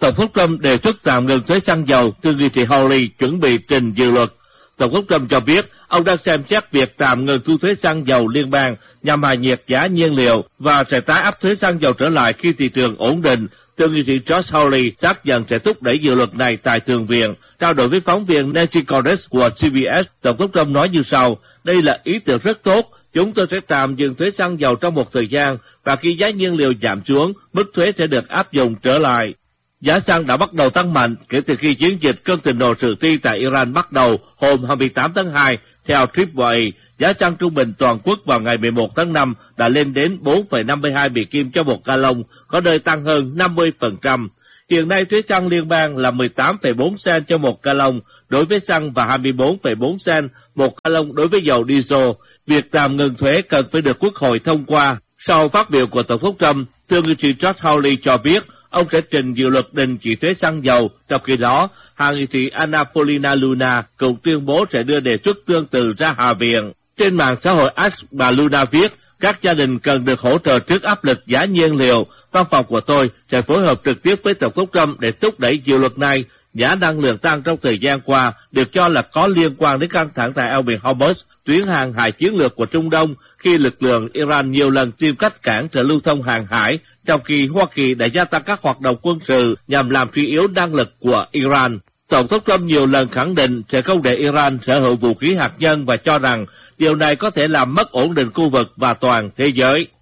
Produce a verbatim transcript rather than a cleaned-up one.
Tổng thống Trump đề xuất tạm ngừng thuế xăng dầu, thượng nghị sĩ Hawley chuẩn bị trình dự luật. Tổng thống Trump cho biết ông đang xem xét việc tạm ngừng thu thuế xăng dầu liên bang nhằm hạ nhiệt giá nhiên liệu và sẽ tái áp thuế xăng dầu trở lại khi thị trường ổn định. Thượng nghị sĩ Josh Hawley xác nhận sẽ thúc đẩy dự luật này tại Thượng viện. Trao đổi với phóng viên Nancy Cordes của xê bê ét, Tổng thống Trump nói như sau: đây là ý tưởng rất tốt. Chúng tôi sẽ tạm dừng thuế xăng dầu trong một thời gian và khi giá nhiên liệu giảm xuống, mức thuế sẽ được áp dụng trở lại. Giá xăng đã bắt đầu tăng mạnh kể từ khi chiến dịch cơn thịnh nộ sử thi tại Iran bắt đầu hôm hai mươi tám tháng hai. Theo Triple A, giá xăng trung bình toàn quốc vào ngày mười một tháng năm đã lên đến bốn phẩy năm mươi hai Mỹ Kim cho một gallon, có nơi tăng hơn năm mươi phần trăm. Hiện nay thuế xăng liên bang là mười tám phẩy bốn cent cho một gallon đối với xăng và hai mươi bốn phẩy bốn cent một gallon đối với dầu diesel. Việc tạm ngừng thuế cần phải được Quốc hội thông qua. Sau phát biểu của Tổng thống Trump, thượng nghị sĩ Josh Hawley cho biết ông sẽ trình dự luật đình chỉ thuế xăng dầu. Trong khi đó, hạ nghị sĩ Anna Paulina Luna cũng tuyên bố sẽ đưa đề xuất tương tự ra Hạ viện. Trên mạng xã hội X, bà Luna viết, các gia đình cần được hỗ trợ trước áp lực giá nhiên liệu. Văn phòng của tôi sẽ phối hợp trực tiếp với Tổng thống Trump để thúc đẩy dự luật này. Giá năng lượng tăng trong thời gian qua được cho là có liên quan đến căng thẳng tại eo biển Hormuz, tuyến hàng hải chiến lược của Trung Đông, khi lực lượng Iran nhiều lần tìm cách cản trở lưu thông hàng hải, trong khi Hoa Kỳ đã gia tăng các hoạt động quân sự nhằm làm suy yếu năng lực của Iran. Tổng thống Trump nhiều lần khẳng định sẽ không để Iran sở hữu vũ khí hạt nhân và cho rằng điều này có thể làm mất ổn định khu vực và toàn thế giới.